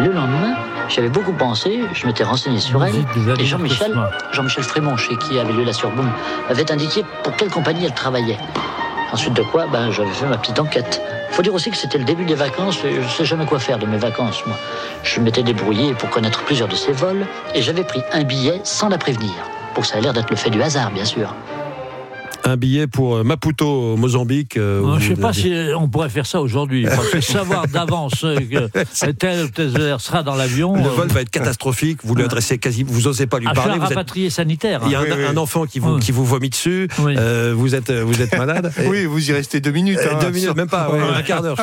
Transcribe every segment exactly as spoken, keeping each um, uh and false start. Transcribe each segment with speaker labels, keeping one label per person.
Speaker 1: Et le lendemain, j'avais beaucoup pensé, je m'étais renseigné sur elle, et Jean-Michel, Jean-Michel Frémont, chez qui avait lieu la surboom, avait indiqué pour quelle compagnie elle travaillait. Ensuite de quoi, ben, j'avais fait ma petite enquête. Il faut dire aussi que c'était le début des vacances, et je ne sais jamais quoi faire de mes vacances, moi. Je m'étais débrouillé pour connaître plusieurs de ses vols, et j'avais pris un billet sans la prévenir, pour que ça ait l'air d'être le fait du hasard, bien sûr.
Speaker 2: Un billet pour Maputo, au Mozambique. Euh,
Speaker 3: je ne sais pas si on pourrait faire ça aujourd'hui. Parce que savoir d'avance que tel ou tel sera dans l'avion.
Speaker 2: Le vol va être catastrophique. Vous lui adressez quasi, vous n'osez pas lui
Speaker 3: ah,
Speaker 2: parler.
Speaker 3: Je suis un
Speaker 2: vous
Speaker 3: rapatrié
Speaker 2: êtes...
Speaker 3: sanitaire.
Speaker 2: Il y a un,
Speaker 4: oui, oui.
Speaker 2: un enfant qui vous, oui. qui vous vomit dessus. Oui. Euh, vous êtes, vous êtes malade.
Speaker 4: Et... Oui, vous y restez deux minutes. Hein,
Speaker 2: deux minutes, même pas, ouais, ouais. un quart d'heure.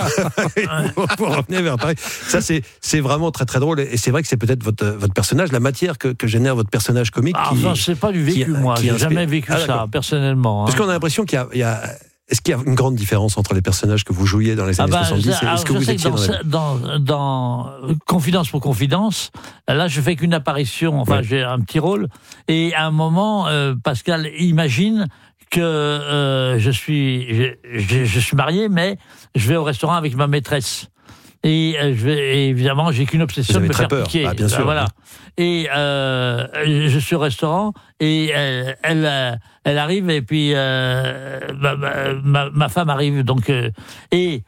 Speaker 2: Pour revenir vers Paris. Ça, c'est, c'est vraiment très très drôle. Et c'est vrai que c'est peut-être votre, votre personnage, la matière que, que génère votre personnage comique.
Speaker 3: Ah,
Speaker 2: qui,
Speaker 3: enfin, c'est pas du vécu, qui, moi. Qui J'ai inspire. jamais vécu ah, ça, personnellement. Hein.
Speaker 2: Parce qu'on a l'impression qu'il y a. Il y a Est-ce qu'il y a une grande différence entre les personnages que vous jouiez dans les années ah bah, soixante-dix et ce que vous étiez
Speaker 3: dans, dans, dans Confidence pour Confidence, là je fais qu'une apparition, enfin ouais. j'ai un petit rôle, et à un moment, euh, Pascal imagine que euh, je suis je, je, je suis marié, mais je vais au restaurant avec ma maîtresse. Et, euh, je vais, et évidemment, j'ai qu'une obsession de me faire
Speaker 2: peur.
Speaker 3: piquer.
Speaker 2: Ah, bien sûr.
Speaker 3: Voilà. Et euh, je suis au restaurant et euh, elle, euh, elle arrive et puis euh, ma, ma, ma femme arrive donc euh, et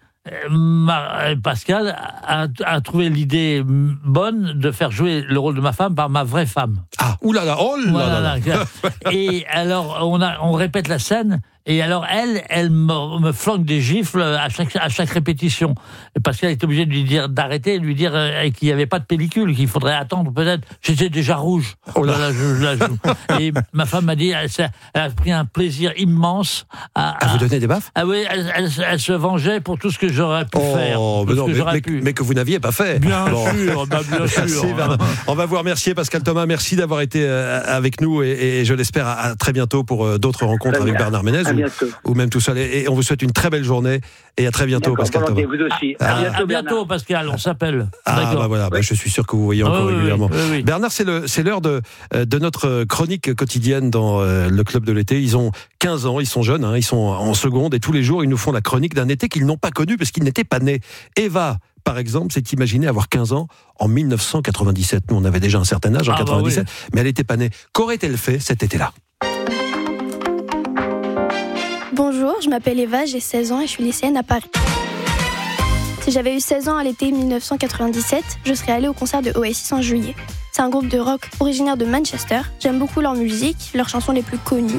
Speaker 3: ma, Pascal a, a trouvé l'idée bonne de faire jouer le rôle de ma femme par ma vraie femme.
Speaker 2: Ah, oulala, oh là
Speaker 3: voilà,
Speaker 2: là.
Speaker 3: là. Et alors on a, on répète la scène. Et alors, elle, elle me, me flanque des gifles à chaque, à chaque répétition. Parce qu'elle est obligée de lui dire d'arrêter, de lui dire euh, qu'il n'y avait pas de pellicule, qu'il faudrait attendre peut-être. J'étais déjà rouge. Oh là là, je, je la joue. Et ma femme m'a dit, elle, elle a pris un plaisir immense à...
Speaker 2: À, à vous donner des baffes ?
Speaker 3: Ah oui, elle, elle, elle se vengeait pour tout ce que j'aurais pu
Speaker 2: oh,
Speaker 3: faire.
Speaker 2: Mais, non,
Speaker 3: que
Speaker 2: mais, mais,
Speaker 3: pu.
Speaker 2: mais que vous n'aviez pas fait.
Speaker 3: Bien bon. sûr, bah bien sûr.
Speaker 2: Merci, on va vous remercier, Pascal Thomas. Merci d'avoir été euh, avec nous et, et je l'espère à, à très bientôt pour euh, d'autres rencontres très avec bien. Bernard Ménez ou, ou même tout seul. Et on vous souhaite une très belle journée et à très bientôt,
Speaker 5: D'accord,
Speaker 2: Pascal Thomas.
Speaker 5: Vous aussi.
Speaker 3: À,
Speaker 5: à, bientôt,
Speaker 3: à bientôt, Pascal. On s'appelle.
Speaker 2: Ah, bah voilà, oui. bah, je suis sûr que vous voyez encore
Speaker 3: oui,
Speaker 2: régulièrement.
Speaker 3: Oui, oui, oui.
Speaker 2: Bernard, c'est, le, c'est l'heure de, de notre chronique quotidienne dans euh, le Club de l'été. Ils ont quinze ans, ils sont jeunes, hein, ils sont en seconde et tous les jours, ils nous font la chronique d'un été qu'ils n'ont pas connu parce qu'ils n'étaient pas nés. Eva, par exemple, s'est imaginée avoir quinze ans en dix-neuf cent quatre-vingt-dix-sept. Nous, on avait déjà un certain âge en ah, quatre-vingt-dix-sept, bah oui. mais elle n'était pas née. Qu'aurait-elle fait cet été-là ?
Speaker 6: Bonjour, je m'appelle Eva, j'ai seize ans et je suis lycéenne à Paris. Si j'avais eu seize ans à l'été dix-neuf cent quatre-vingt-dix-sept, je serais allée au concert de Oasis en juillet. C'est un groupe de rock originaire de Manchester. J'aime beaucoup leur musique, leurs chansons les plus connues.